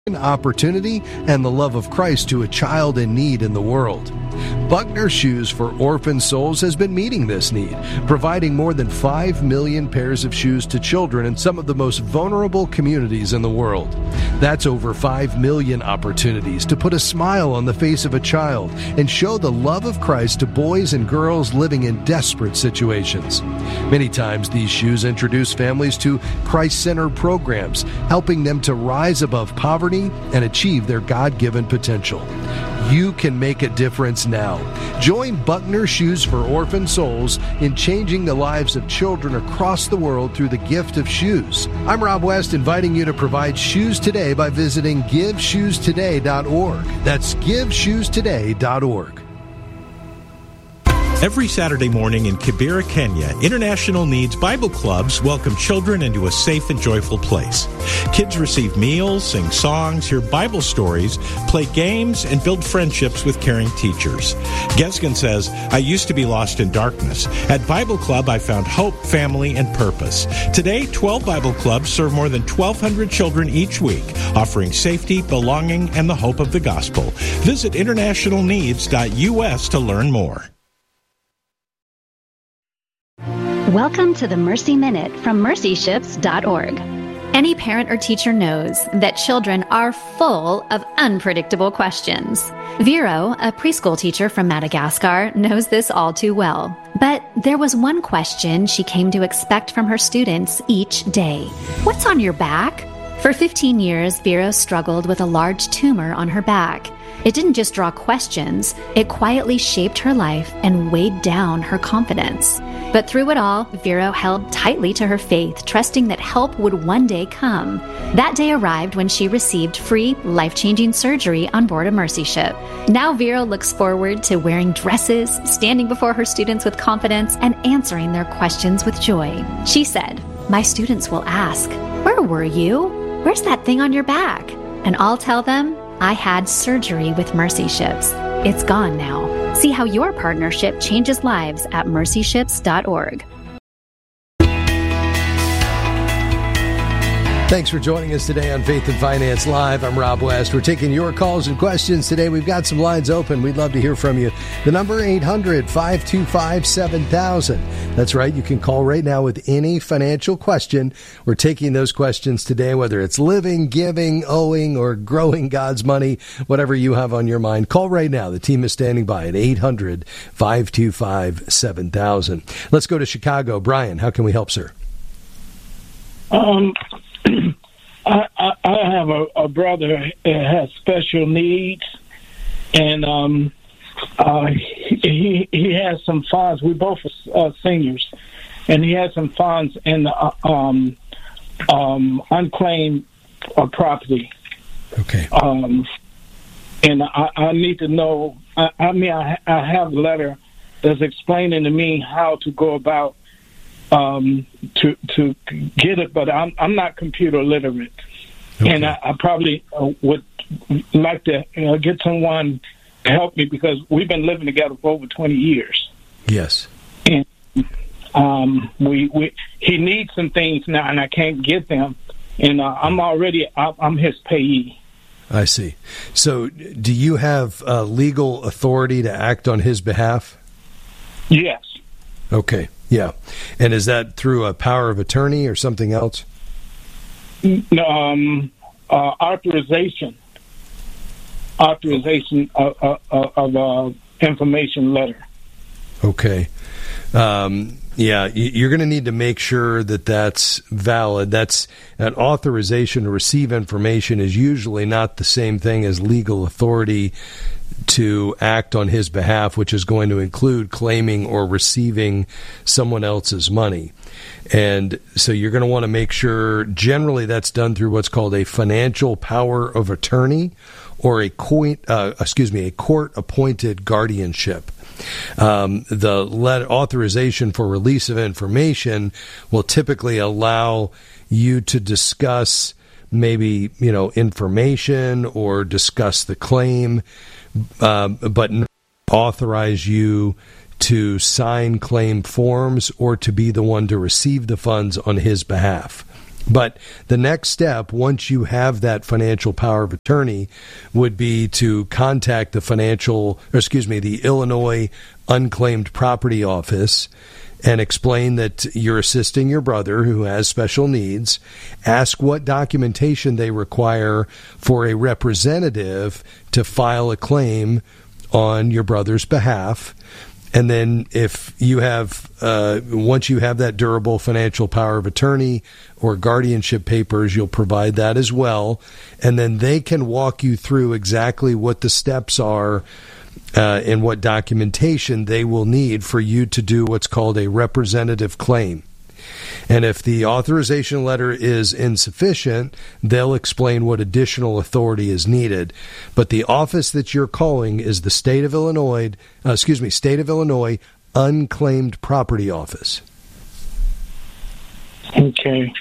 opportunity and the love of Christ to a child in need in the world. Buckner Shoes for Orphan Souls has been meeting this need, providing more than 5 million pairs of shoes to children in some of the most vulnerable communities in the world. That's over 5 million opportunities to put a smile on the face of a child and show the love of Christ to boys and girls living in desperate situations. Many times these shoes introduce families to Christ-centered programs, helping them to rise above poverty and achieve their God-given potential. You can make a difference now. Join Buckner Shoes for Orphan Souls in changing the lives of children across the world through the gift of shoes. I'm Rob West, inviting you to provide shoes today by visiting GiveShoesToday.org. That's GiveShoesToday.org. Every Saturday morning in Kibera, Kenya, International Needs Bible Clubs welcome children into a safe and joyful place. Kids receive meals, sing songs, hear Bible stories, play games, and build friendships with caring teachers. Gesgen says, I used to be lost in darkness. At Bible Club, I found hope, family, and purpose. Today, 12 Bible Clubs serve more than 1,200 children each week, offering safety, belonging, and the hope of the gospel. Visit internationalneeds.us to learn more. Welcome to the Mercy Minute from mercyships.org. Any parent or teacher knows that children are full of unpredictable questions. Vero, a preschool teacher from Madagascar, knows this all too well. But there was one question she came to expect from her students each day. What's on your back? For 15 years, Vero struggled with a large tumor on her back. It didn't just draw questions, it quietly shaped her life and weighed down her confidence. But through it all, Vero held tightly to her faith, trusting that help would one day come. That day arrived when she received free, life-changing surgery on board a Mercy ship. Now Vero looks forward to wearing dresses, standing before her students with confidence, and answering their questions with joy. She said, "My students will ask, 'Where were you? Where's that thing on your back?' And I'll tell them, I had surgery with Mercy Ships. It's gone now." See how your partnership changes lives at mercyships.org. Thanks for joining us today on Faith and Finance Live. I'm Rob West. We're taking your calls and questions today. We've got some lines open. We'd love to hear from you. The number 800-525-7000. That's right. You can call right now with any financial question. We're taking those questions today, whether it's living, giving, owing, or growing God's money, whatever you have on your mind. Call right now. The team is standing by at 800-525-7000. Let's go to Chicago. Brian, how can we help, sir? I have a brother that has special needs, and he has some funds. We both are seniors, and he has some funds in the unclaimed property. Okay. And I need to know. I have a letter that's explaining to me how to go about to get it, but I'm not computer literate, okay. And I probably would like to get someone to help me because we've been living together for over 20 years. Yes, and he needs some things now, and I can't get them, and I'm his payee. I see. So, do you have legal authority to act on his behalf? Yes. Okay. Yeah. And is that through a power of attorney or something else? Authorization of information letter. Okay. Yeah, you're going to need to make sure that that's valid. That's an authorization to receive information is usually not the same thing as legal authority to act on his behalf, which is going to include claiming or receiving someone else's money. And so you're going to want to make sure, generally that's done through what's called a financial power of attorney or a court-appointed guardianship. The authorization for release of information will typically allow you to discuss maybe, information or discuss the claim, but not authorize you to sign claim forms or to be the one to receive the funds on his behalf. But the next step, once you have that financial power of attorney, would be to contact the Illinois Unclaimed Property Office and explain that you're assisting your brother who has special needs. Ask what documentation they require for a representative to file a claim on your brother's behalf. And then if you have, once you have that durable financial power of attorney or guardianship papers, you'll provide that as well. And then they can walk you through exactly what the steps are and what documentation they will need for you to do what's called a representative claim. And if the authorization letter is insufficient, they'll explain what additional authority is needed. But the office that you're calling is the State of Illinois Unclaimed Property Office. Okay.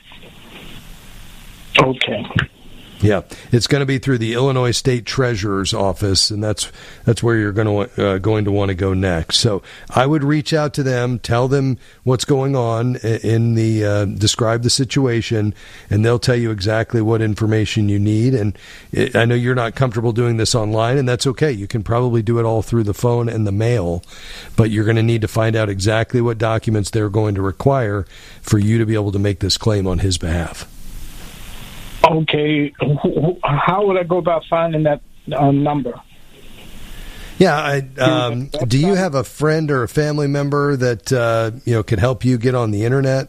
Yeah, it's going to be through the Illinois State Treasurer's Office, and that's where you're going to want to go next. So I would reach out to them, tell them what's going on describe the situation, and they'll tell you exactly what information you need. And I know you're not comfortable doing this online, and that's okay. You can probably do it all through the phone and the mail, but you're going to need to find out exactly what documents they're going to require for you to be able to make this claim on his behalf. Okay, how would I go about finding that number? Yeah, do you have a friend or a family member that could help you get on the internet?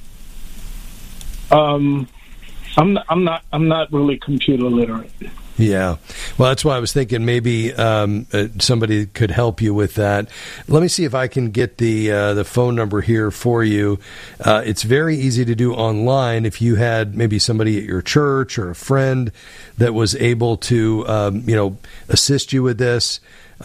I'm not really computer literate. Yeah, well, that's why I was thinking maybe somebody could help you with that. Let me see if I can get the phone number here for you. It's very easy to do online. If you had maybe somebody at your church or a friend that was able to assist you with this,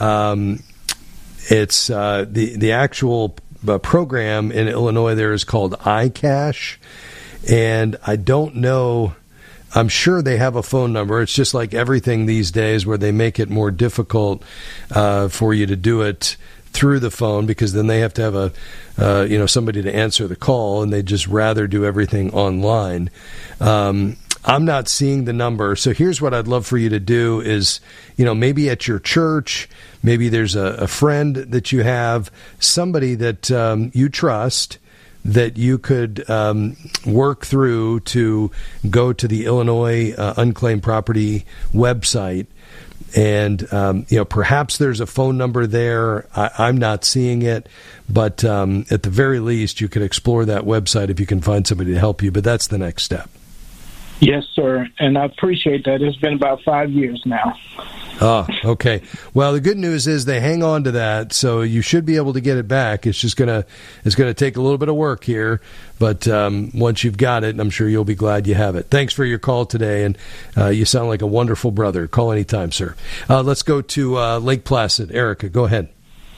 it's the actual program in Illinois there is called iCash, and I don't know. I'm sure they have a phone number. It's just like everything these days where they make it more difficult for you to do it through the phone, because then they have to have somebody to answer the call, and they'd just rather do everything online. I'm not seeing the number. So here's what I'd love for you to do is, maybe at your church, maybe there's a friend that you have, somebody that you trust, that you could work through to go to the Illinois Unclaimed Property website. And, perhaps there's a phone number there. I'm not seeing it. But at the very least, you could explore that website if you can find somebody to help you. But that's the next step. Yes, sir. And I appreciate that. It's been about 5 years now. Oh, okay. Well, the good news is they hang on to that, so you should be able to get it back. It's just gonna take a little bit of work here, but once you've got it, I'm sure you'll be glad you have it. Thanks for your call today, and you sound like a wonderful brother. Call anytime, sir. Let's go to Lake Placid. Erica, go ahead.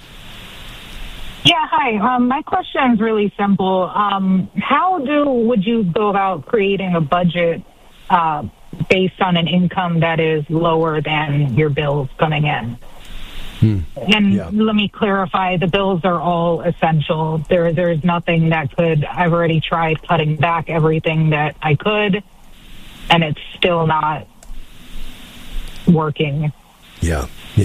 Yeah, hi. My question is really simple. How would you go about creating a budget based on an income that is lower than your bills coming in? Let me clarify, the bills are all essential. There's nothing that I've already tried cutting back everything that I could, and it's still not working. Yeah.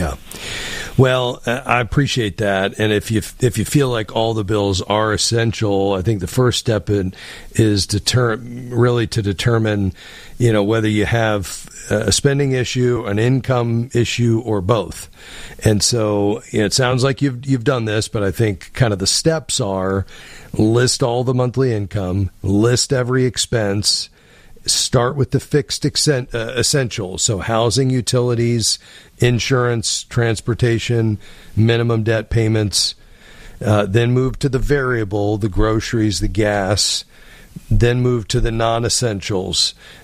Well, I appreciate that, and if you feel like all the bills are essential, I think the first step is to determine, whether you have a spending issue, an income issue, or both. And so it sounds like you've done this, but I think kind of the steps are: list all the monthly income, list every expense. Start with the fixed essentials, so housing, utilities, insurance, transportation, minimum debt payments. Then move to the variable, the groceries, the gas. Then move to the non-essentials,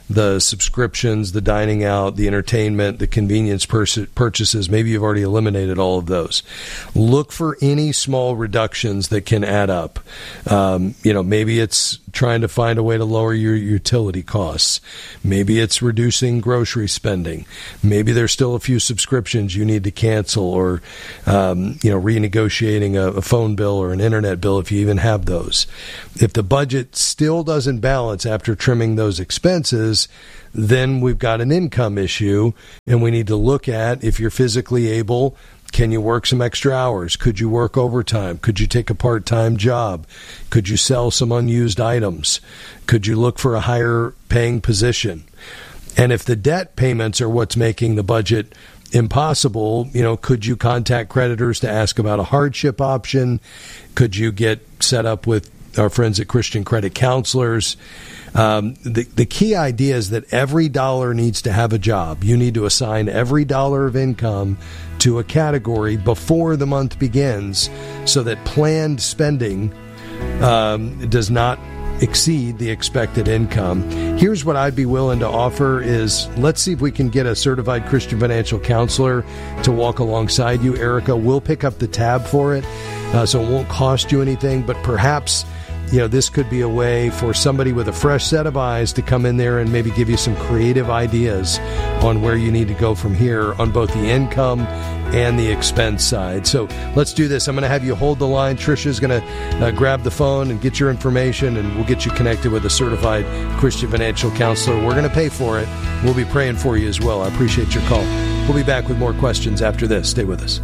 the subscriptions, the dining out, the entertainment, the convenience purchases. Maybe you've already eliminated all of those. Look for any small reductions that can add up. Maybe it's trying to find a way to lower your utility costs. Maybe it's reducing grocery spending. Maybe there's still a few subscriptions you need to cancel, or renegotiating a phone bill or an internet bill if you even have those. If the budget still doesn't balance after trimming those expenses, then we've got an income issue, and we need to look at, if you're physically able, can you work some extra hours? Could you work overtime? Could you take a part-time job? Could you sell some unused items? Could you look for a higher paying position? And if the debt payments are what's making the budget impossible, could you contact creditors to ask about a hardship option? Could you get set up with our friends at Christian Credit Counselors? The key idea is that every dollar needs to have a job. You need to assign every dollar of income to a category before the month begins, so that planned spending does not exceed the expected income. Here's what I'd be willing to offer is, let's see if we can get a certified Christian financial counselor to walk alongside you, Erica. We'll pick up the tab for it, so it won't cost you anything, but perhaps this could be a way for somebody with a fresh set of eyes to come in there and maybe give you some creative ideas on where you need to go from here on both the income and the expense side. So let's do this. I'm going to have you hold the line. Trisha's going to grab the phone and get your information, and we'll get you connected with a certified Christian financial counselor. We're going to pay for it. We'll be praying for you as well. I appreciate your call. We'll be back with more questions after this. Stay with us.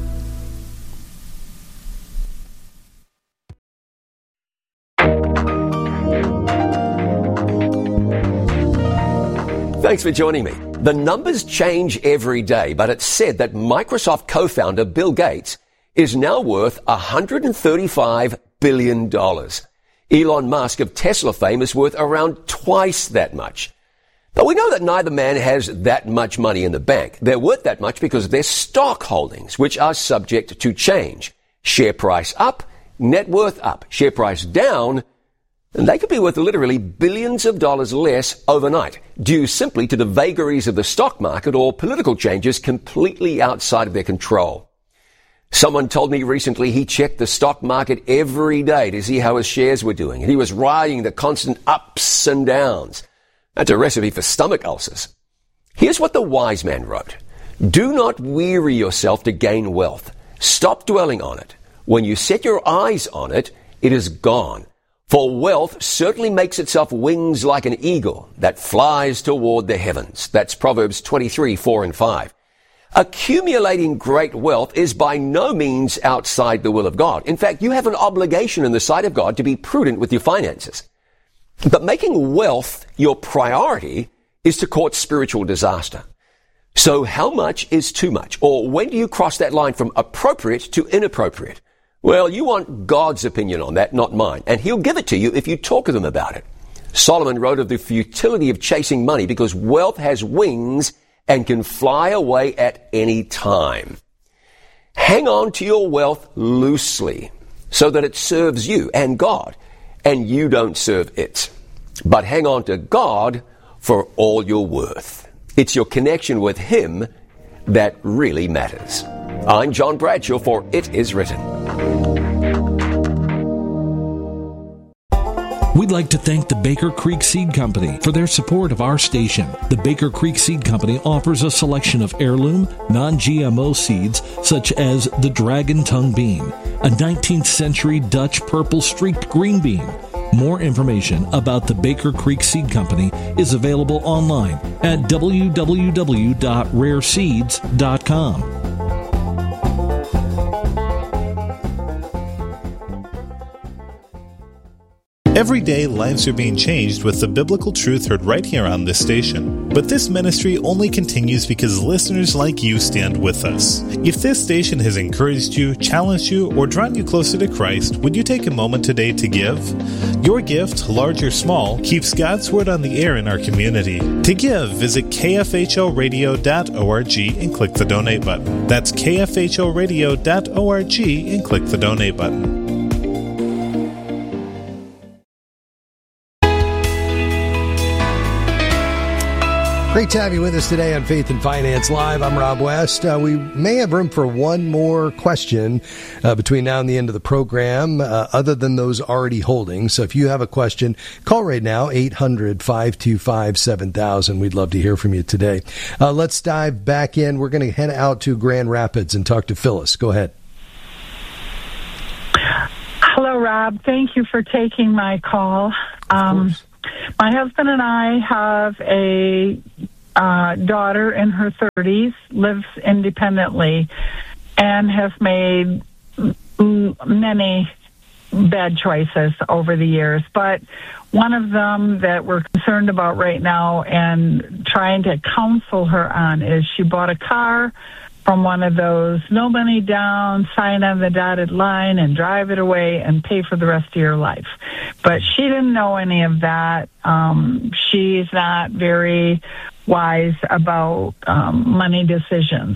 Thanks for joining me. The numbers change every day, but it's said that Microsoft co-founder Bill Gates is now worth $135 billion. Elon Musk of Tesla fame is worth around twice that much. But we know that neither man has that much money in the bank. They're worth that much because of their stock holdings, which are subject to change. Share price up, net worth up. Share price down, and they could be worth literally billions of dollars less overnight, due simply to the vagaries of the stock market or political changes completely outside of their control. Someone told me recently he checked the stock market every day to see how his shares were doing, and he was riding the constant ups and downs. That's a recipe for stomach ulcers. Here's what the wise man wrote. Do not weary yourself to gain wealth. Stop dwelling on it. When you set your eyes on it, it is gone. For wealth certainly makes itself wings like an eagle that flies toward the heavens. That's Proverbs 23:4-5. Accumulating great wealth is by no means outside the will of God. In fact, you have an obligation in the sight of God to be prudent with your finances. But making wealth your priority is to court spiritual disaster. So how much is too much? Or when do you cross that line from appropriate to inappropriate? Well, you want God's opinion on that, not mine. And he'll give it to you if you talk to them about it. Solomon wrote of the futility of chasing money because wealth has wings and can fly away at any time. Hang on to your wealth loosely so that it serves you and God, and you don't serve it. But hang on to God for all you're worth. It's your connection with Him that really matters. I'm John Bradshaw for It Is Written. We'd like to thank the Baker Creek Seed Company for their support of our station. The Baker Creek Seed Company offers a selection of heirloom, non-GMO seeds such as the Dragon Tongue Bean, a 19th century Dutch purple streaked green bean. More information about the Baker Creek Seed Company is available online at www.rareseeds.com. Every day, lives are being changed with the biblical truth heard right here on this station. But this ministry only continues because listeners like you stand with us. If this station has encouraged you, challenged you, or drawn you closer to Christ, would you take a moment today to give? Your gift, large or small, keeps God's Word on the air in our community. To give, visit kfhlradio.org and click the donate button. That's kfhlradio.org and click the donate button. Great to have you with us today on Faith and Finance Live. I'm Rob West. We may have room for one more question between now and the end of the program, other than those already holding. So if you have a question, call right now, 800-525-7000. We'd love to hear from you today. Let's dive back in. We're going to head out to Grand Rapids and talk to Phyllis. Go ahead. Hello, Rob. Thank you for taking my call. My husband and I have a daughter in her 30s, lives independently, and has made many bad choices over the years. But one of them that we're concerned about right now and trying to counsel her on is she bought a car from one of those no money down, sign on the dotted line and drive it away and pay for the rest of your life. But she didn't know any of that. She's not very wise about money decisions.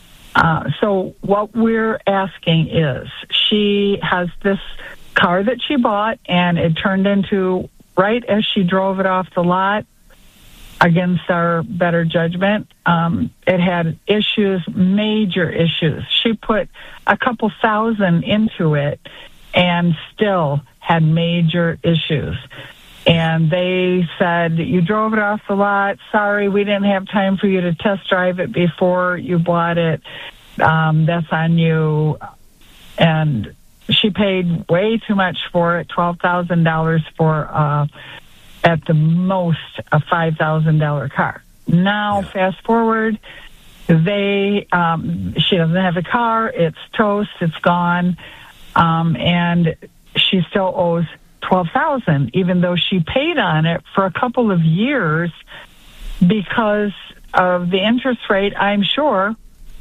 So what we're asking is, she has this car that she bought, and it turned into, right as she drove it off the lot, against our better judgment, it had issues, major issues. She put a couple thousand into it and still had major issues. And they said, you drove it off the lot. Sorry, we didn't have time for you to test drive it before you bought it. That's on you. And she paid way too much for it, $12,000 for at the most a $5,000 car. Now, fast forward, she doesn't have a car. It's toast. It's gone. And she still owes $12,000, even though she paid on it for a couple of years because of the interest rate. I'm sure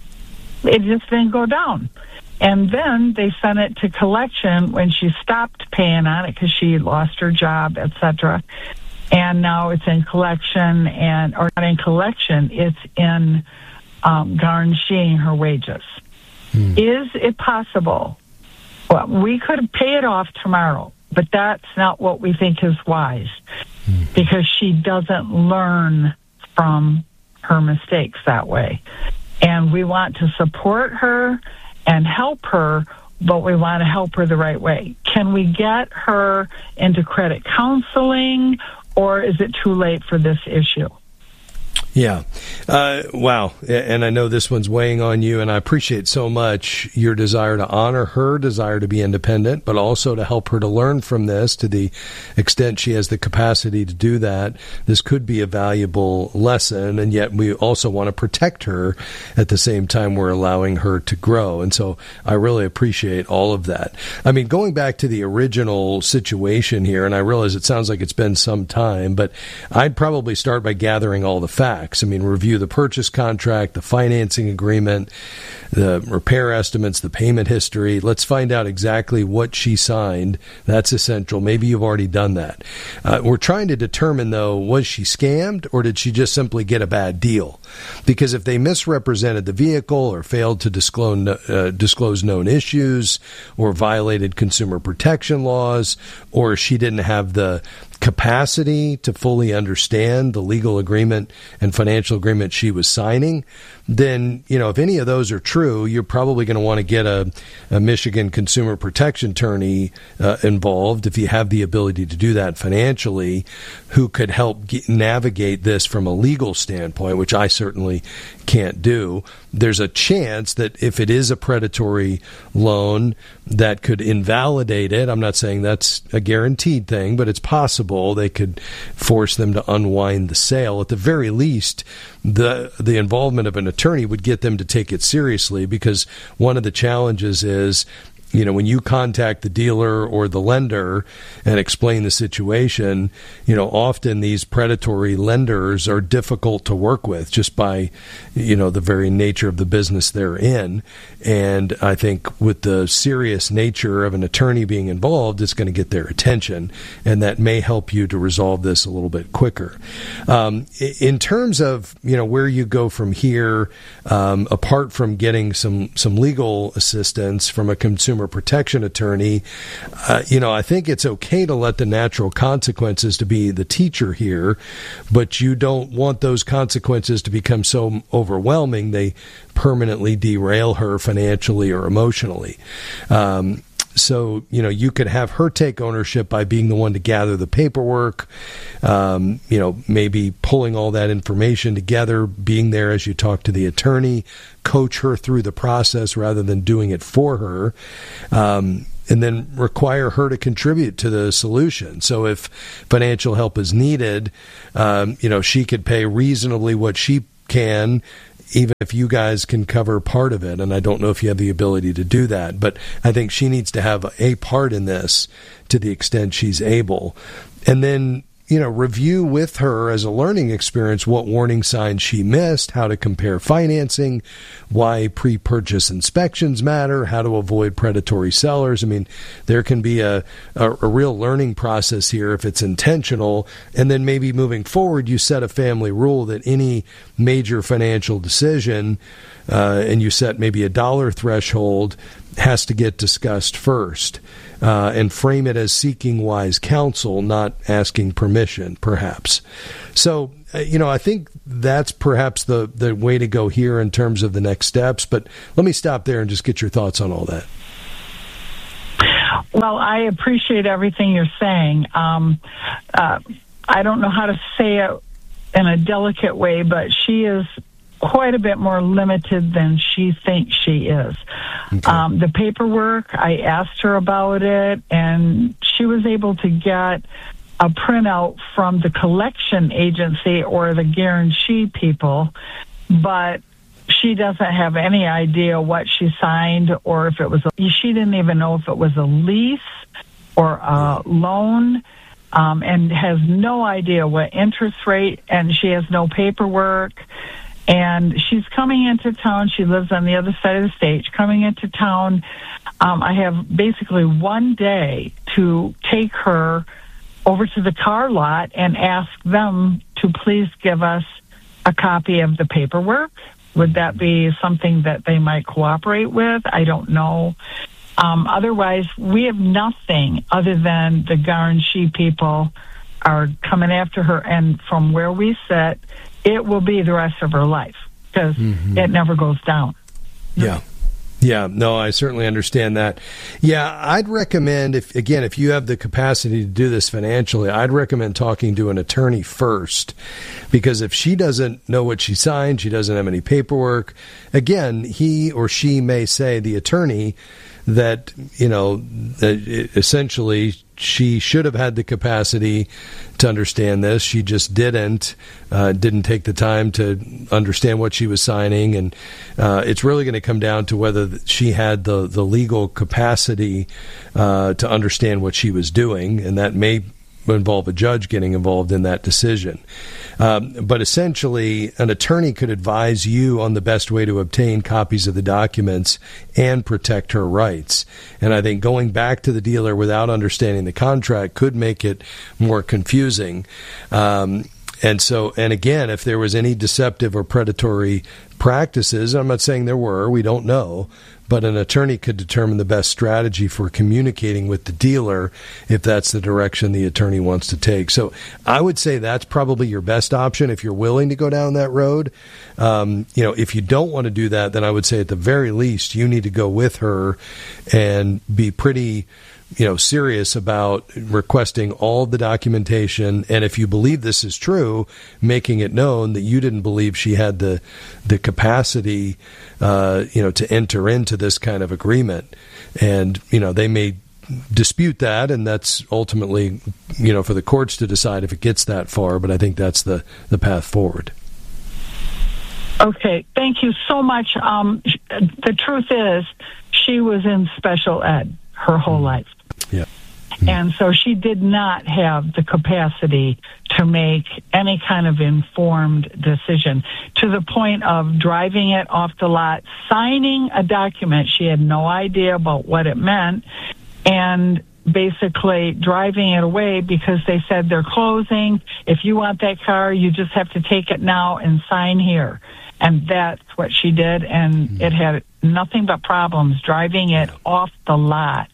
it just didn't go down. And then they sent it to collection when she stopped paying on it because she lost her job, etc. And now it's in collection, or not in collection, it's in garnishing her wages. Is it possible? Well, we could pay it off tomorrow, but that's not what we think is wise because she doesn't learn from her mistakes that way. And we want to support her and help her, but we want to help her the right way. Can we get her into credit counseling, or is it too late for this issue? Yeah. Wow. And I know this one's weighing on you, and I appreciate so much your desire to honor her desire to be independent, but also to help her to learn from this to the extent she has the capacity to do that. This could be a valuable lesson, and yet we also want to protect her at the same time we're allowing her to grow. And so I really appreciate all of that. I mean, going back to the original situation here, and I realize it sounds like it's been some time, but I'd probably start by gathering all the facts. I mean, review the purchase contract, the financing agreement, the repair estimates, the payment history. Let's find out exactly what she signed. That's essential. Maybe you've already done that. We're trying to determine, though, was she scammed or did she just simply get a bad deal? Because if they misrepresented the vehicle or failed to disclose known issues or violated consumer protection laws, or she didn't have the capacity to fully understand the legal agreement and financial agreement she was signing, then, if any of those are true, you're probably going to want to get a Michigan consumer protection attorney involved if you have the ability to do that financially, who could help navigate this from a legal standpoint, which I certainly can't do. There's a chance that if it is a predatory loan, that could invalidate it. I'm not saying that's a guaranteed thing, but it's possible they could force them to unwind the sale. At the very least, the involvement of an attorney would get them to take it seriously, because one of the challenges is, when you contact the dealer or the lender and explain the situation, often these predatory lenders are difficult to work with just by, the very nature of the business they're in. And I think with the serious nature of an attorney being involved, it's going to get their attention, and that may help you to resolve this a little bit quicker. In terms of, where you go from here, apart from getting some legal assistance from a consumer consumer protection attorney, I think it's okay to let the natural consequences to be the teacher here, but you don't want those consequences to become so overwhelming they permanently derail her financially or emotionally. So, you could have her take ownership by being the one to gather the paperwork, maybe pulling all that information together, being there as you talk to the attorney, coach her through the process rather than doing it for her, and then require her to contribute to the solution. So if financial help is needed, she could pay reasonably what she can, even if you guys can cover part of it. And I don't know if you have the ability to do that, but I think she needs to have a part in this to the extent she's able. And then, review with her as a learning experience what warning signs she missed, how to compare financing, why pre-purchase inspections matter, how to avoid predatory sellers. I mean, there can be a real learning process here if it's intentional. And then maybe moving forward, you set a family rule that any major financial decision, and you set maybe a dollar threshold, has to get discussed first. And frame it as seeking wise counsel, not asking permission, perhaps. So, I think that's perhaps the way to go here in terms of the next steps. But let me stop there and just get your thoughts on all that. Well, I appreciate everything you're saying. I don't know how to say it in a delicate way, but she is quite a bit more limited than she thinks she is. Okay. The paperwork, I asked her about it, and she was able to get a printout from the collection agency or the guarantee people, but she doesn't have any idea what she signed or if it was she didn't even know if it was a lease or a loan, and has no idea what interest rate, and she has no paperwork. And she's coming into town. She lives on the other side of the state. Coming into town, I have basically one day to take her over to the car lot and ask them to please give us a copy of the paperwork. Would that be something that they might cooperate with? I don't know. Otherwise, we have nothing other than the guarantee people are coming after her. And from where we sit, it will be the rest of her life because it never goes down. Yeah. Yeah, no, I certainly understand that. Yeah, I'd recommend, if you have the capacity to do this financially, I'd recommend talking to an attorney first, because if she doesn't know what she signed, she doesn't have any paperwork, again, he or she may say, the attorney, that, that essentially she should have had the capacity to understand this. She just didn't take the time to understand what she was signing. And it's really going to come down to whether she had the legal capacity to understand what she was doing. And that may involve a judge getting involved in that decision. But essentially, an attorney could advise you on the best way to obtain copies of the documents and protect her rights. And I think going back to the dealer without understanding the contract could make it more confusing. And again, if there was any deceptive or predatory practices, I'm not saying there were, we don't know, but an attorney could determine the best strategy for communicating with the dealer if that's the direction the attorney wants to take. So I would say that's probably your best option if you're willing to go down that road. If you don't want to do that, then I would say at the very least you need to go with her and be pretty serious about requesting all the documentation, and if you believe this is true, making it known that you didn't believe she had the capacity, to enter into this kind of agreement. And, they may dispute that, and that's ultimately, for the courts to decide if it gets that far, but I think that's the path forward. Okay, thank you so much. The truth is, she was in special ed her whole life. Yeah. And so she did not have the capacity to make any kind of informed decision, to the point of driving it off the lot, signing a document. She had no idea about what it meant. And basically driving it away because they said they're closing. If you want that car, you just have to take it now and sign here. And that's what she did, and it had nothing but problems driving it off the lot.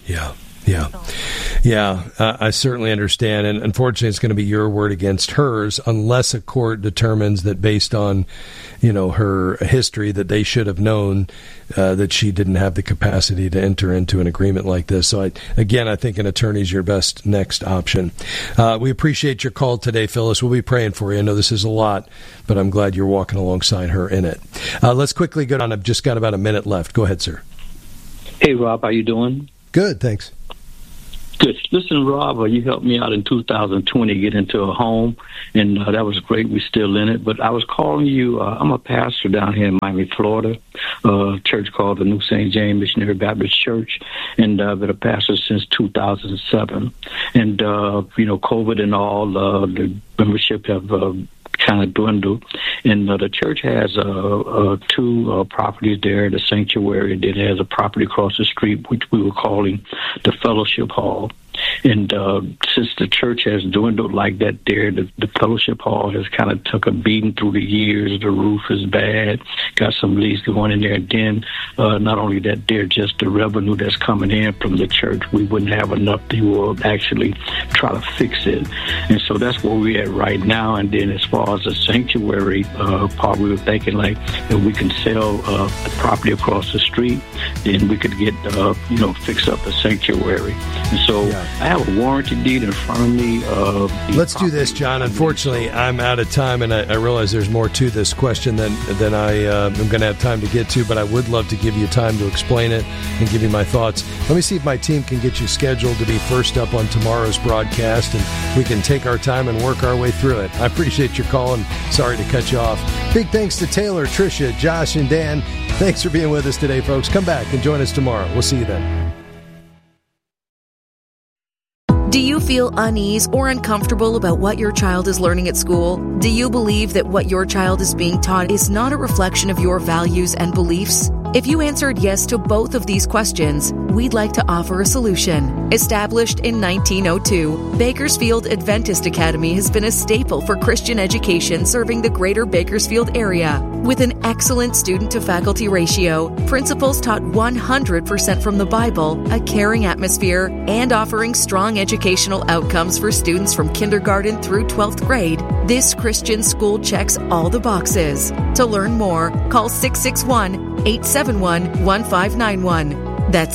I certainly understand, and unfortunately it's going to be your word against hers unless a court determines that based on, her history that they should have known that she didn't have the capacity to enter into an agreement like this. So, I think an attorney is your best next option. We appreciate your call today, Phyllis. We'll be praying for you. I know this is a lot, but I'm glad you're walking alongside her in it. Let's quickly go on. I've just got about a minute left. Go ahead, sir. Hey, Rob. How you doing? Good, thanks. Good. Listen, Rob, you helped me out in 2020 get into a home, and that was great. We're still in it. But I was calling you. I'm a pastor down here in Miami, Florida, a church called the New St. James Missionary Baptist Church, and been a pastor since 2007. And, COVID and all, the membership have kind of dwindled. And the church has two properties there, the sanctuary, and then it has a property across the street, which we were calling the Fellowship Hall. And since the church has dwindled like that there, the Fellowship Hall has kind of took a beating through the years. The roof is bad, got some leaks going in there. And then not only that, there, just the revenue that's coming in from the church, we wouldn't have enough to actually try to fix it. And so that's where we're at right now. And then as far as the sanctuary part, we were thinking like if we can sell the property across the street, then we could get, fix up the sanctuary. And so I have a warranty deed in front of me. Let's do this, John. Unfortunately, I'm out of time, and I realize there's more to this question than I am going to have time to get to, but I would love to give you time to explain it and give you my thoughts. Let me see if my team can get you scheduled to be first up on tomorrow's broadcast, and we can take our time and work our way through it. I appreciate your call, and sorry to cut you off. Big thanks to Taylor, Tricia, Josh, and Dan. Thanks for being with us today, folks. Come back and join us tomorrow. We'll see you then. Do you feel unease or uncomfortable about what your child is learning at school? Do you believe that what your child is being taught is not a reflection of your values and beliefs? If you answered yes to both of these questions, we'd like to offer a solution. Established in 1902, Bakersfield Adventist Academy has been a staple for Christian education serving the greater Bakersfield area. With an excellent student-to-faculty ratio, principals taught 100% from the Bible, a caring atmosphere, and offering strong educational outcomes for students from kindergarten through 12th grade, this Christian school checks all the boxes. To learn more, call 661-871-1591. That's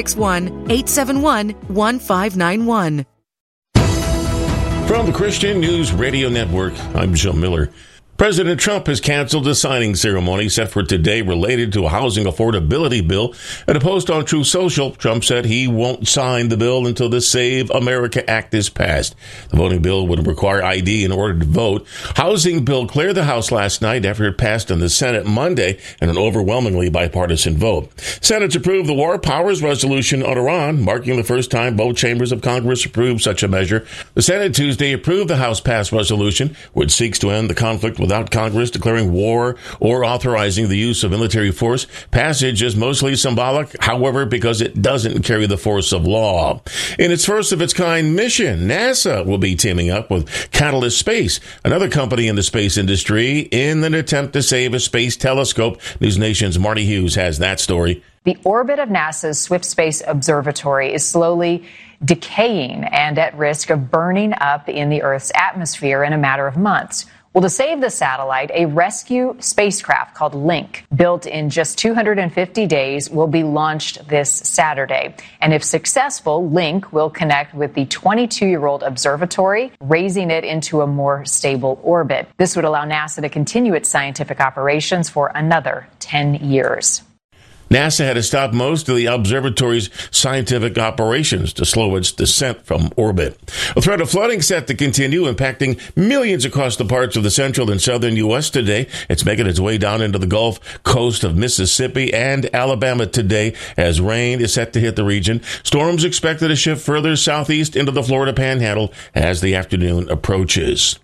661-871-1591. From the Christian News Radio Network, I'm Joe Miller. President Trump has canceled a signing ceremony set for today related to a housing affordability bill. In a post on Truth Social, Trump said he won't sign the bill until the Save America Act is passed. The voting bill would require ID in order to vote. Housing bill cleared the House last night after it passed in the Senate Monday in an overwhelmingly bipartisan vote. Senate approved the War Powers Resolution on Iran, marking the first time both chambers of Congress approved such a measure. The Senate Tuesday approved the House-passed resolution, which seeks to end the conflict without Congress declaring war or authorizing the use of military force. Passage is mostly symbolic, however, because it doesn't carry the force of law. In its first-of-its-kind mission, NASA will be teaming up with Catalyst Space, another company in the space industry, in an attempt to save a space telescope. News Nation's Marty Hughes has that story. The orbit of NASA's Swift Space Observatory is slowly decaying and at risk of burning up in the Earth's atmosphere in a matter of months. Well, to save the satellite, a rescue spacecraft called Link, built in just 250 days, will be launched this Saturday. And if successful, Link will connect with the 22-year-old observatory, raising it into a more stable orbit. This would allow NASA to continue its scientific operations for another 10 years. NASA had to stop most of the observatory's scientific operations to slow its descent from orbit. A threat of flooding set to continue, impacting millions across the parts of the central and southern U.S. today. It's making its way down into the Gulf Coast of Mississippi and Alabama today as rain is set to hit the region. Storms expected to shift further southeast into the Florida Panhandle as the afternoon approaches.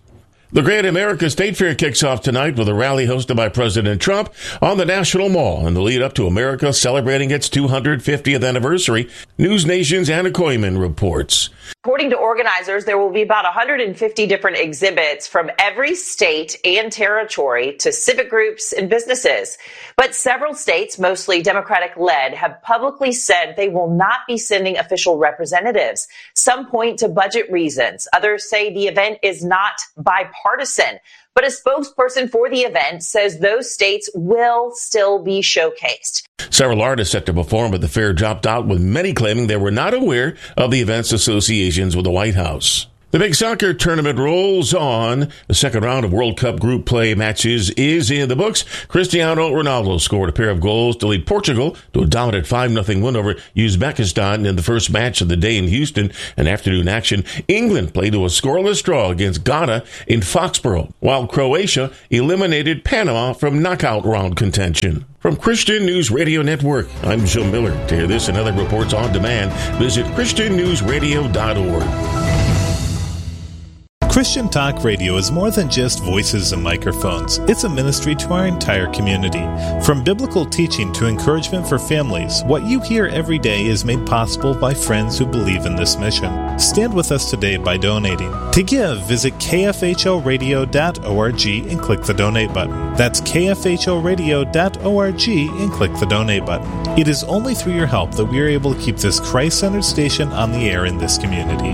The Great America State Fair kicks off tonight with a rally hosted by President Trump on the National Mall in the lead up to America celebrating its 250th anniversary. News Nation's Anna Koyman reports. According to organizers, there will be about 150 different exhibits from every state and territory to civic groups and businesses. But several states, mostly Democratic-led, have publicly said they will not be sending official representatives. Some point to budget reasons. Others say the event is not bipartisan. But a spokesperson for the event says those states will still be showcased. Several artists set to perform at the fair dropped out, with many claiming they were not aware of the event's associations with the White House. The big soccer tournament rolls on. The second round of World Cup group play matches is in the books. Cristiano Ronaldo scored a pair of goals to lead Portugal to a dominant 5-0 win over Uzbekistan in the first match of the day in Houston. An afternoon action, England played to a scoreless draw against Ghana in Foxborough, while Croatia eliminated Panama from knockout round contention. From Christian News Radio Network, I'm Joe Miller. To hear this and other reports on demand, visit ChristianNewsRadio.org. Christian Talk Radio is more than just voices and microphones. It's a ministry to our entire community. From biblical teaching to encouragement for families, what you hear every day is made possible by friends who believe in this mission. Stand with us today by donating. To give, visit kfhoradio.org and click the donate button. That's kfhoradio.org and click the donate button. It is only through your help that we are able to keep this Christ-centered station on the air in this community.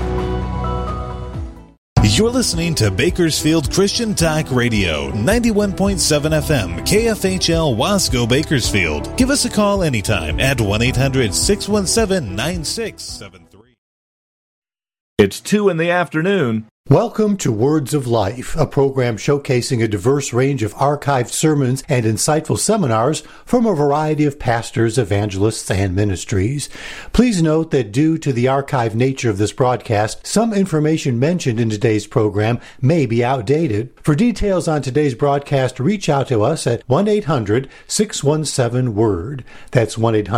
You're listening to Bakersfield Christian Talk Radio, 91.7 FM, KFHL Wasco, Bakersfield. Give us a call anytime at 1-800-617-9673. It's 2 in the afternoon. Welcome to Words of Life, a program showcasing a diverse range of archived sermons and insightful seminars from a variety of pastors, evangelists, and ministries. Please note that due to the archived nature of this broadcast, some information mentioned in today's program may be outdated. For details on today's broadcast, reach out to us at 1-800-617-WORD. That's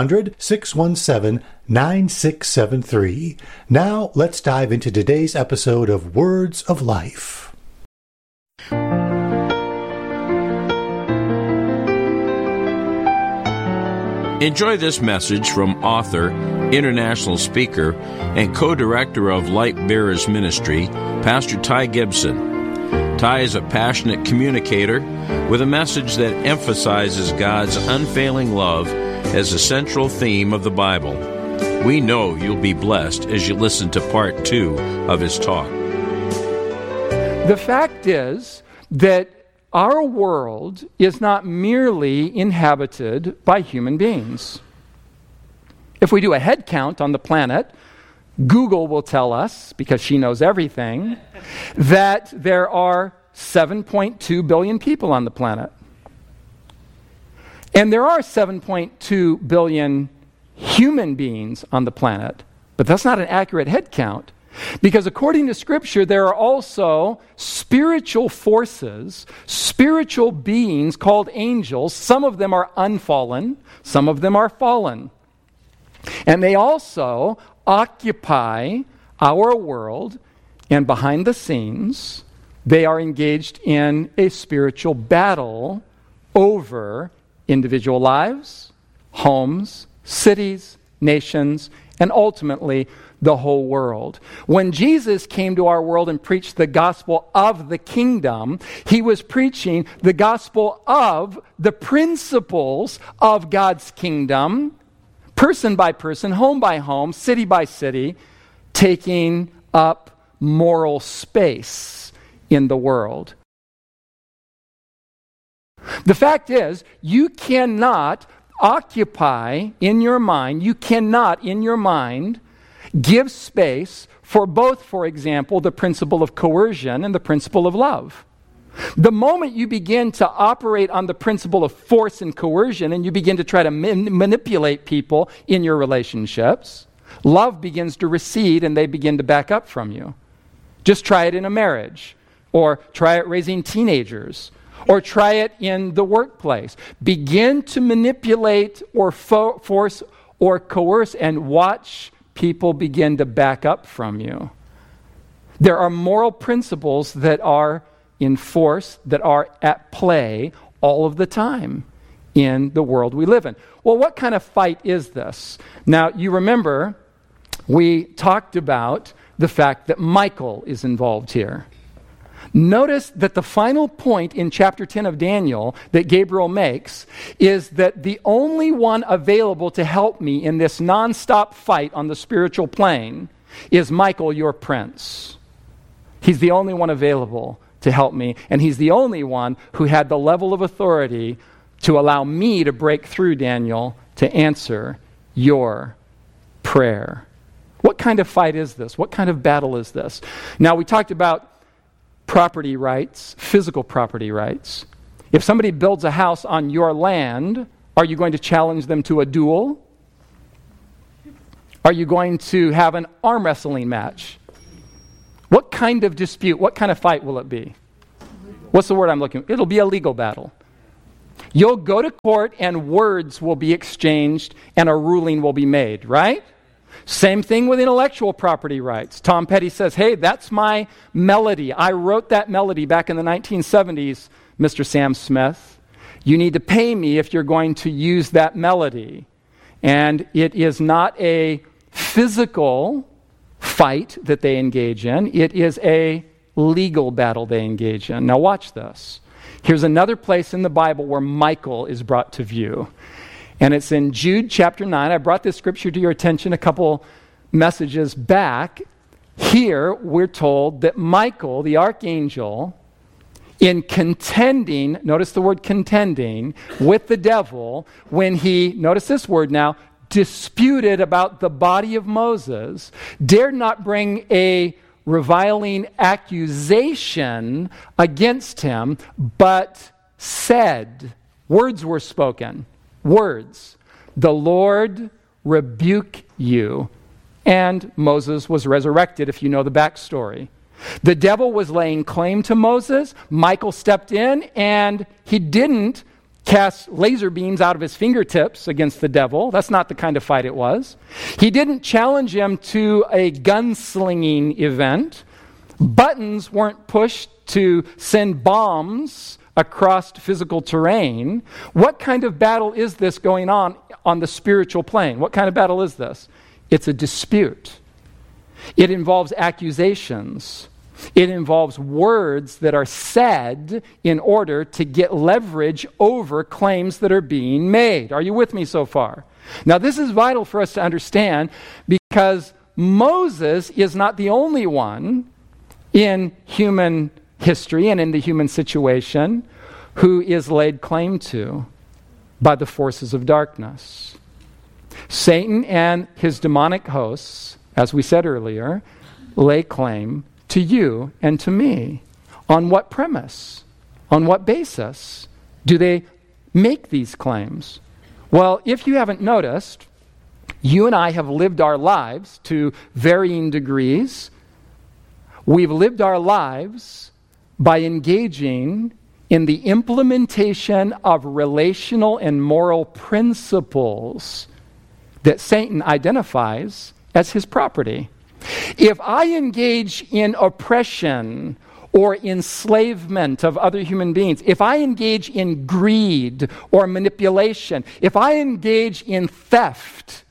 1-800-617-9673. Now, let's dive into today's episode of Words of Life. Enjoy this message from author, international speaker, and co-director of Light Bearers Ministry, Pastor Ty Gibson. Ty is a passionate communicator with a message that emphasizes God's unfailing love as a central theme of the Bible. We know you'll be blessed as you listen to part 2 of his talk. The fact is that our world is not merely inhabited by human beings. If we do a head count on the planet, Google will tell us, because she knows everything, that there are 7.2 billion people on the planet. And there are 7.2 billion human beings on the planet, but that's not an accurate head count. Because according to Scripture, there are also spiritual forces, spiritual beings called angels. Some of them are unfallen, some of them are fallen. And they also occupy our world, and behind the scenes, they are engaged in a spiritual battle over individual lives, homes, cities, nations, and ultimately the whole world. When Jesus came to our world and preached the gospel of the kingdom, he was preaching the gospel of the principles of God's kingdom, person by person, home by home, city by city, taking up moral space in the world. The fact is, you cannot occupy in your mind, give space for both, for example, the principle of coercion and the principle of love. The moment you begin to operate on the principle of force and coercion and you begin to try to manipulate people in your relationships, love begins to recede and they begin to back up from you. Just try it in a marriage, or try it raising teenagers, or try it in the workplace. Begin to manipulate or force or coerce and watch people begin to back up from you. There are moral principles that are in force, that are at play all of the time in the world we live in. Well, what kind of fight is this? Now, you remember we talked about the fact that Michael is involved here. Notice that the final point in chapter 10 of Daniel that Gabriel makes is that the only one available to help me in this nonstop fight on the spiritual plane is Michael, your prince. He's the only one available to help me, and he's the only one who had the level of authority to allow me to break through, Daniel, to answer your prayer. What kind of fight is this? What kind of battle is this? Now, we talked about property rights, physical property rights. If somebody builds a house on your land, are you going to challenge them to a duel? Are you going to have an arm wrestling match? What kind of dispute, what kind of fight will it be? What's the word I'm looking for? It'll be a legal battle. You'll go to court and words will be exchanged and a ruling will be made, right? Same thing with intellectual property rights. Tom Petty says, hey, that's my melody. I wrote that melody back in the 1970s, Mr. Sam Smith. You need to pay me if you're going to use that melody. And it is not a physical fight that they engage in. It is a legal battle they engage in. Now watch this. Here's another place in the Bible where Michael is brought to view. And it's in Jude chapter 9. I brought this scripture to your attention a couple messages back. Here we're told that Michael, the archangel, in contending, notice the word contending, with the devil, when he, notice this word now, disputed about the body of Moses, dared not bring a reviling accusation against him, but said, words were spoken, words, the Lord rebuke you. And Moses was resurrected, if you know the backstory. The devil was laying claim to Moses. Michael stepped in, and he didn't cast laser beams out of his fingertips against the devil. That's not the kind of fight it was. He didn't challenge him to a gunslinging event. Buttons weren't pushed to send bombs across physical terrain. What kind of battle is this going on the spiritual plane? What kind of battle is this? It's a dispute. It involves accusations. It involves words that are said in order to get leverage over claims that are being made. Are you with me so far? Now, this is vital for us to understand because Moses is not the only one in human history and in the human situation who is laid claim to by the forces of darkness. Satan and his demonic hosts, as we said earlier, lay claim to you and to me. On what premise? On what basis do they make these claims? Well, if you haven't noticed, you and I have lived our lives to varying degrees. We've lived our lives by engaging in the implementation of relational and moral principles that Satan identifies as his property. If I engage in oppression or enslavement of other human beings, if I engage in greed or manipulation, if I engage in theft,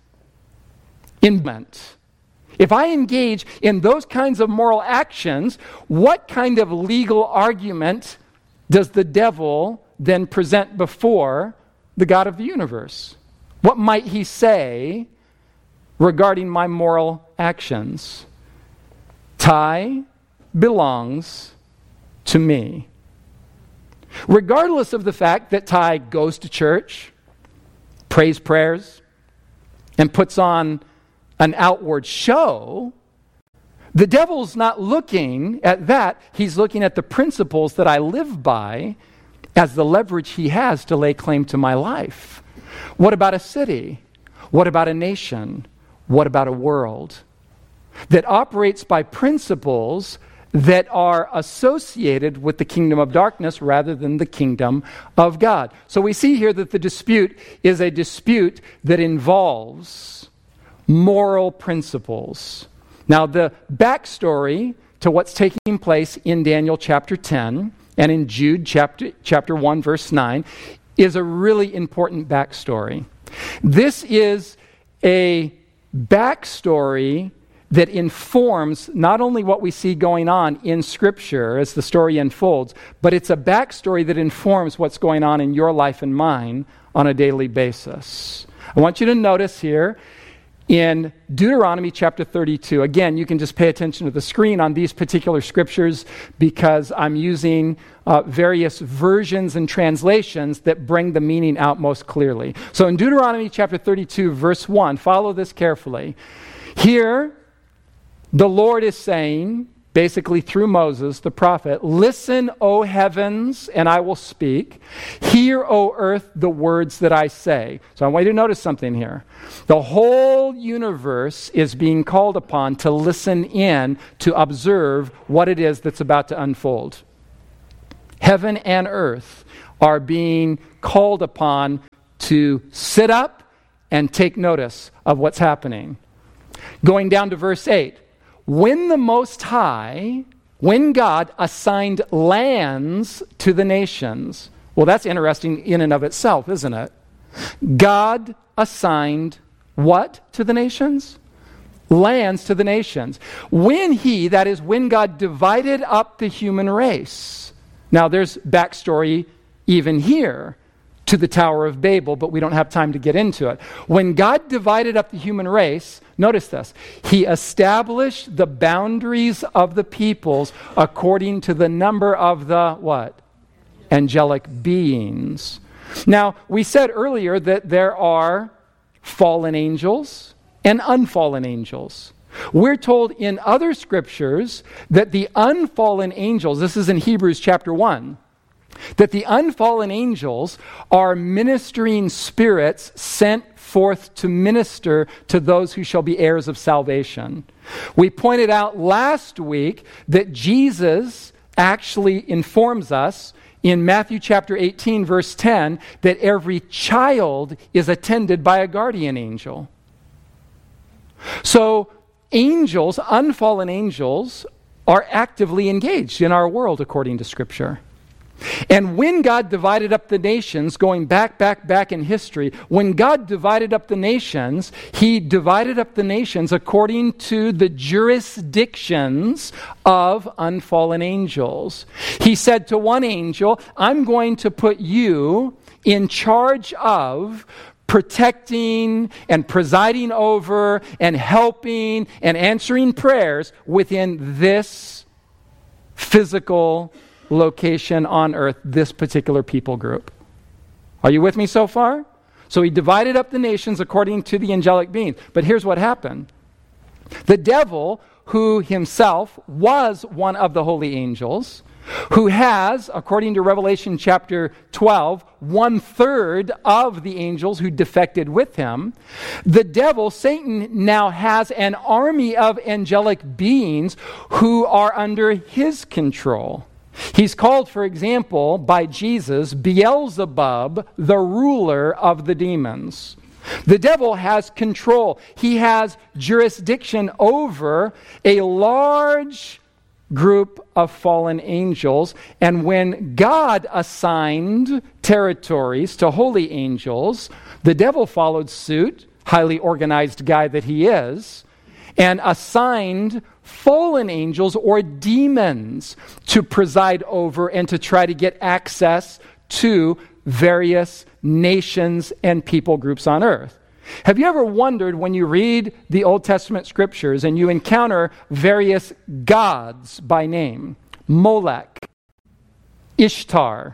if I engage in those kinds of moral actions, what kind of legal argument does the devil then present before the God of the universe? What might he say regarding my moral actions? Ty belongs to me. Regardless of the fact that Ty goes to church, prays prayers, and puts on an outward show, the devil's not looking at that. He's looking at the principles that I live by as the leverage he has to lay claim to my life. What about a city? What about a nation? What about a world that operates by principles that are associated with the kingdom of darkness rather than the kingdom of God? So we see here that the dispute is a dispute that involves moral principles. Now, the backstory to what's taking place in Daniel chapter 10 and in Jude chapter 1, verse 9, is a really important backstory. This is a backstory that informs not only what we see going on in Scripture as the story unfolds, but it's a backstory that informs what's going on in your life and mine on a daily basis. I want you to notice here in Deuteronomy chapter 32, again, you can just pay attention to the screen on these particular scriptures because I'm using various versions and translations that bring the meaning out most clearly. So in Deuteronomy chapter 32, verse 1, follow this carefully. Here, the Lord is saying, basically through Moses, the prophet, "Listen, O heavens, and I will speak. Hear, O earth, the words that I say." So I want you to notice something here. The whole universe is being called upon to listen in, to observe what it is that's about to unfold. Heaven and earth are being called upon to sit up and take notice of what's happening. Going down to verse 8. When the Most High, when God assigned lands to the nations. Well, that's interesting in and of itself, isn't it? God assigned what to the nations? Lands to the nations. When God divided up the human race. Now, there's backstory even here to the Tower of Babel, but we don't have time to get into it. When God divided up the human race, notice this, he established the boundaries of the peoples according to the number of the what? Angelic beings. Now, we said earlier that there are fallen angels and unfallen angels. We're told in other scriptures that the unfallen angels, this is in Hebrews chapter 1, that the unfallen angels are ministering spirits sent forth to minister to those who shall be heirs of salvation. We pointed out last week that Jesus actually informs us in Matthew chapter 18, verse 10, that every child is attended by a guardian angel. So angels, unfallen angels, are actively engaged in our world according to Scripture. And when God divided up the nations, going back in history, when God divided up the nations, he divided up the nations according to the jurisdictions of unfallen angels. He said to one angel, "I'm going to put you in charge of protecting and presiding over and helping and answering prayers within this physical location on earth, this particular people group." Are you with me so far? So he divided up the nations according to the angelic beings. But here's what happened. The devil, who himself was one of the holy angels, who has, according to Revelation chapter 12, 1/3 of the angels who defected with him, the devil, Satan, now has an army of angelic beings who are under his control. He's called, for example, by Jesus, Beelzebub, the ruler of the demons. The devil has control. He has jurisdiction over a large group of fallen angels. And when God assigned territories to holy angels, the devil followed suit, highly organized guy that he is, and assigned fallen angels or demons to preside over and to try to get access to various nations and people groups on earth. Have you ever wondered when you read the Old Testament scriptures and you encounter various gods by name, Molech, Ishtar,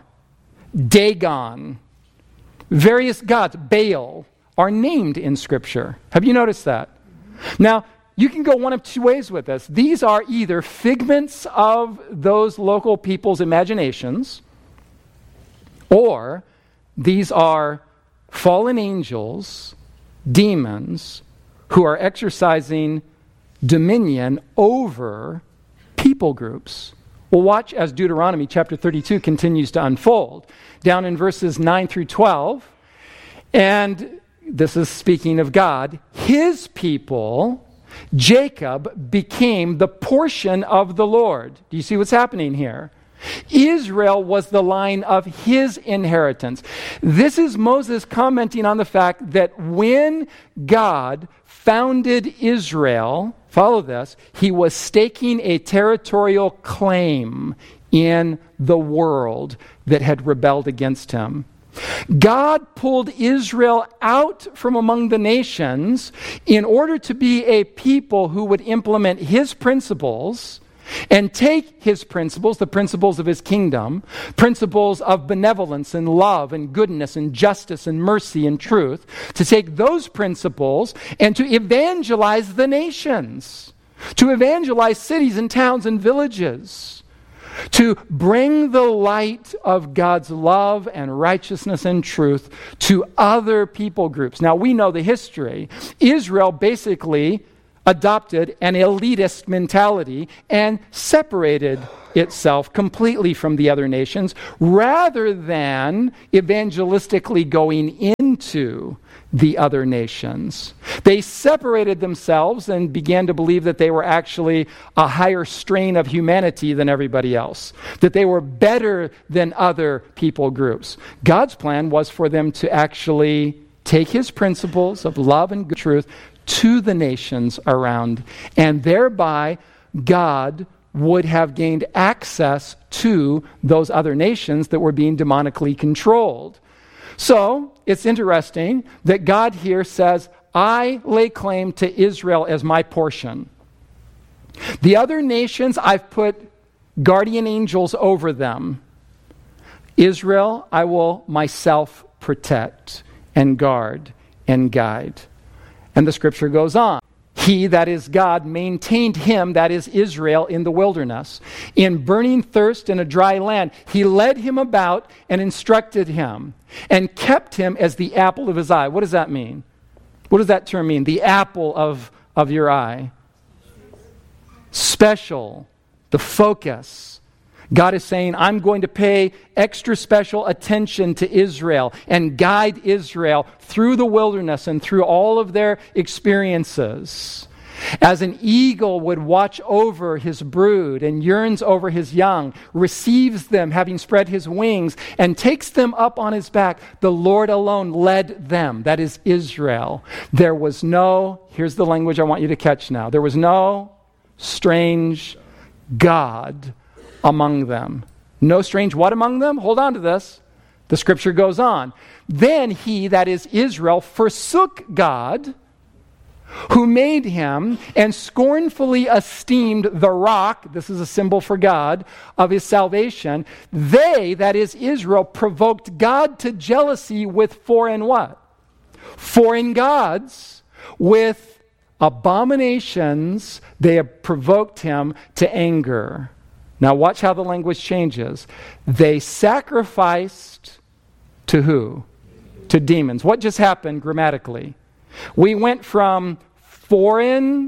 Dagon, various gods, Baal, are named in scripture? Have you noticed that? Now, you can go one of two ways with this. These are either figments of those local people's imaginations, or these are fallen angels, demons, who are exercising dominion over people groups. Well, watch as Deuteronomy chapter 32 continues to unfold. Down in verses 9 through 12, and this is speaking of God, his people Jacob became the portion of the Lord. Do you see what's happening here? Israel was the line of his inheritance. This is Moses commenting on the fact that when God founded Israel, follow this, he was staking a territorial claim in the world that had rebelled against him. God pulled Israel out from among the nations in order to be a people who would implement his principles and take his principles, the principles of his kingdom, principles of benevolence and love and goodness and justice and mercy and truth, to take those principles and to evangelize the nations, to evangelize cities and towns and villages, to bring the light of God's love and righteousness and truth to other people groups. Now, we know the history. Israel basically adopted an elitist mentality and separated itself completely from the other nations rather than evangelistically going into the other nations. They separated themselves and began to believe that they were actually a higher strain of humanity than everybody else, that they were better than other people groups. God's plan was for them to actually take his principles of love and good truth to the nations around, and thereby God would have gained access to those other nations that were being demonically controlled. So, it's interesting that God here says, I lay claim to Israel as my portion. The other nations, I've put guardian angels over them. Israel, I will myself protect and guard and guide. And the scripture goes on. He, that is God, maintained him, that is Israel, in the wilderness. In burning thirst in a dry land, he led him about and instructed him and kept him as the apple of his eye. What does that mean? What does that term mean? The apple of your eye. Special. The focus. God is saying, I'm going to pay extra special attention to Israel and guide Israel through the wilderness and through all of their experiences. As an eagle would watch over his brood and yearns over his young, receives them having spread his wings, and takes them up on his back, the Lord alone led them, that is Israel. There was no, here's the language I want you to catch now, there was no strange God among them. No strange what among them? Hold on to this. The scripture goes on. Then he, that is Israel, forsook God, who made him, and scornfully esteemed the rock, this is a symbol for God, of his salvation. They, that is Israel, provoked God to jealousy with foreign what? Foreign gods. With abominations, they have provoked him to anger. Now watch how the language changes. They sacrificed to who? To demons. What just happened grammatically? We went from foreign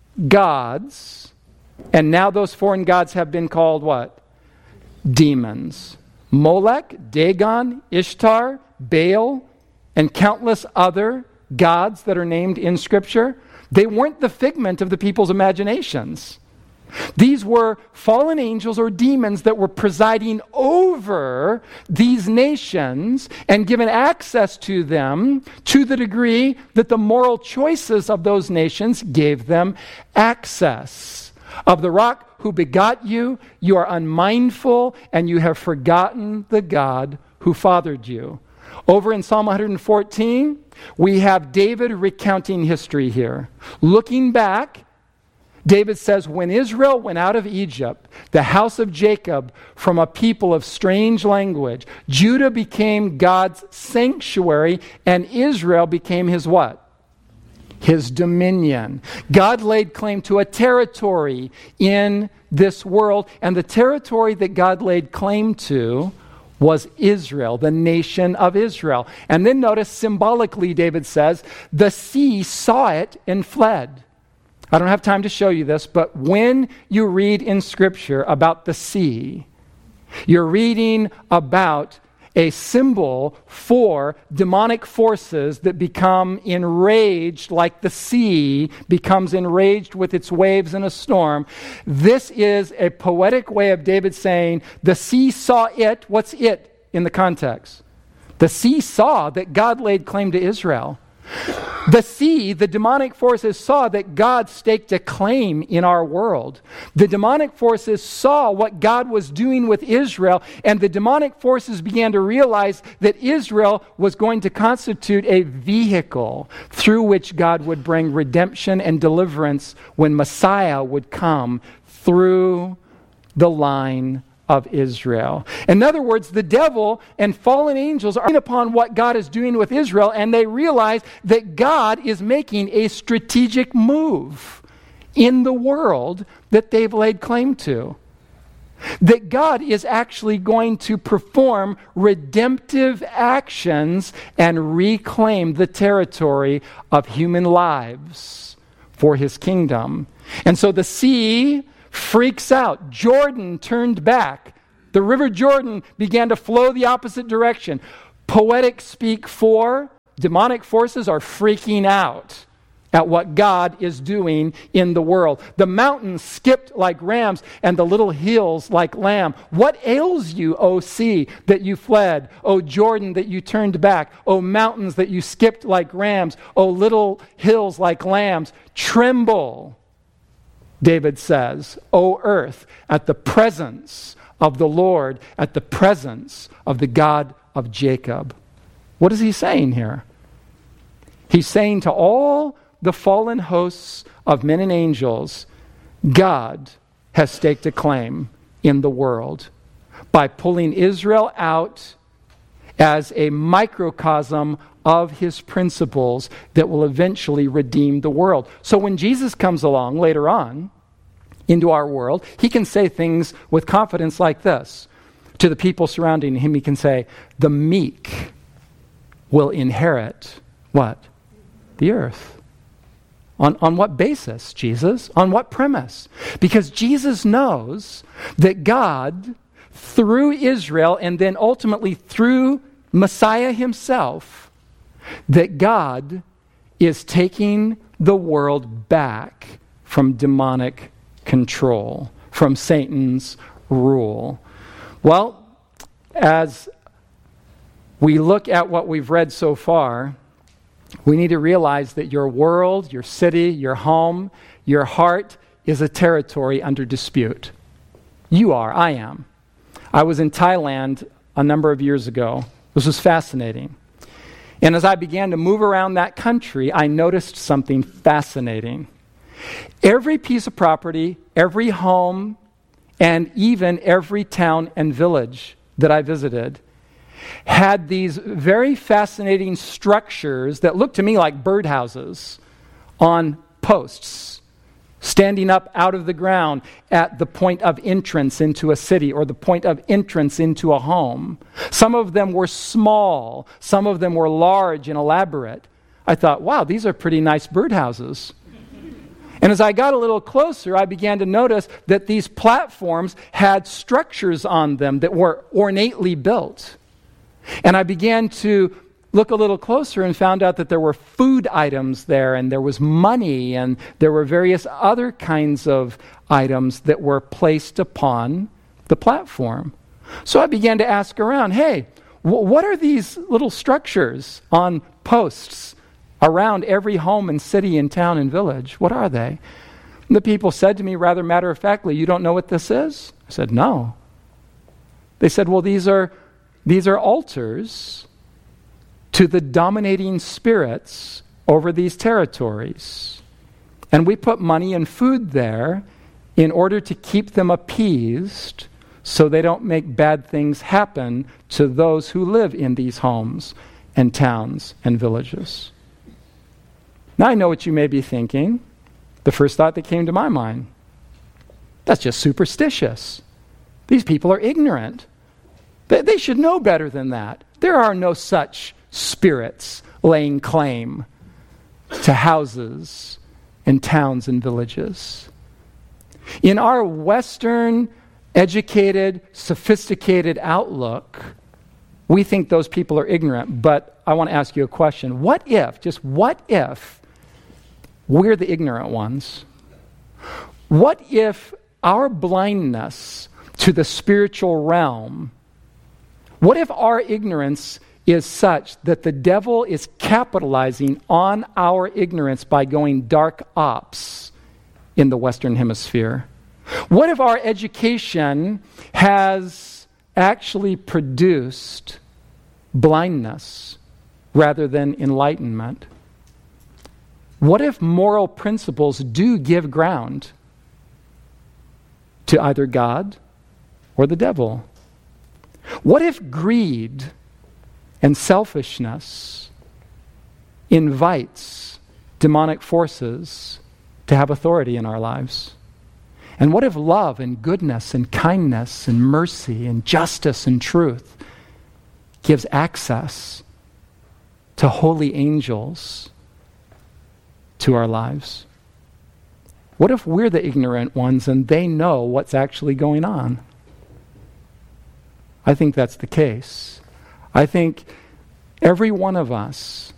gods, and now those foreign gods have been called what? Demons. Molech, Dagon, Ishtar, Baal, and countless other gods that are named in Scripture. They weren't the figment of the people's imaginations. These were fallen angels or demons that were presiding over these nations and given access to them to the degree that the moral choices of those nations gave them access. Of the rock who begot you, you are unmindful and you have forgotten the God who fathered you. Over in Psalm 114, we have David recounting history here. Looking back, David says, when Israel went out of Egypt, the house of Jacob, from a people of strange language, Judah became God's sanctuary, and Israel became his what? His dominion. God laid claim to a territory in this world, and the territory that God laid claim to was Israel, the nation of Israel. And then notice symbolically, David says, the sea saw it and fled. I don't have time to show you this, but when you read in Scripture about the sea, you're reading about a symbol for demonic forces that become enraged like the sea becomes enraged with its waves in a storm. This is a poetic way of David saying, the sea saw it. What's it in the context? The sea saw that God laid claim to Israel. The sea, the demonic forces saw that God staked a claim in our world. The demonic forces saw what God was doing with Israel, and the demonic forces began to realize that Israel was going to constitute a vehicle through which God would bring redemption and deliverance when Messiah would come through the line of Israel. In other words, the devil and fallen angels are upon what God is doing with Israel, and they realize that God is making a strategic move in the world that they've laid claim to. That God is actually going to perform redemptive actions and reclaim the territory of human lives for his kingdom. And so the sea freaks out. Jordan turned back. The river Jordan began to flow the opposite direction. Poetic speak for demonic forces are freaking out at what God is doing in the world. The mountains skipped like rams and the little hills like lamb. What ails you, O sea, that you fled? O Jordan, that you turned back? O mountains, that you skipped like rams? O little hills like lambs? Tremble, David says, O earth, at the presence of the Lord, at the presence of the God of Jacob. What is he saying here? He's saying to all the fallen hosts of men and angels, God has staked a claim in the world by pulling Israel out as a microcosm of his principles that will eventually redeem the world. So when Jesus comes along later on into our world, he can say things with confidence like this. To the people surrounding him, he can say, the meek will inherit what? The earth. On what basis, Jesus? On what premise? Because Jesus knows that God, through Israel and then ultimately through Messiah himself, that God is taking the world back from demonic control, from Satan's rule. Well, as we look at what we've read so far, we need to realize that your world, your city, your home, your heart is a territory under dispute. You are, I am. I was in Thailand a number of years ago. This was fascinating. And as I began to move around that country, I noticed something fascinating. Every piece of property, every home, and even every town and village that I visited had these very fascinating structures that looked to me like birdhouses on posts, standing up out of the ground at the point of entrance into a city or the point of entrance into a home. Some of them were small, some of them were large and elaborate. I thought, wow, these are pretty nice birdhouses. And as I got a little closer, I began to notice that these platforms had structures on them that were ornately built. And I began to look a little closer and found out that there were food items there, and there was money, and there were various other kinds of items that were placed upon the platform. So I began to ask around, hey, what are these little structures on posts around every home and city and town and village? What are they? And the people said to me rather matter-of-factly, you don't know what this is? I said, no. They said, well, these are altars to the dominating spirits over these territories. And we put money and food there in order to keep them appeased so they don't make bad things happen to those who live in these homes and towns and villages. Now I know what you may be thinking. The first thought that came to my mind, that's just superstitious. These people are ignorant. They should know better than that. There are no such spirits laying claim to houses and towns and villages. In our Western, educated, sophisticated outlook, we think those people are ignorant, but I want to ask you a question. What if we're the ignorant ones? What if our blindness to the spiritual realm, what if our ignorance is such that the devil is capitalizing on our ignorance by going dark ops in the Western Hemisphere? What if our education has actually produced blindness rather than enlightenment? What if moral principles do give ground to either God or the devil? What if greed and selfishness invites demonic forces to have authority in our lives? And what if love and goodness and kindness and mercy and justice and truth gives access to holy angels to our lives? What if we're the ignorant ones and they know what's actually going on? I think that's the case. I think every one of us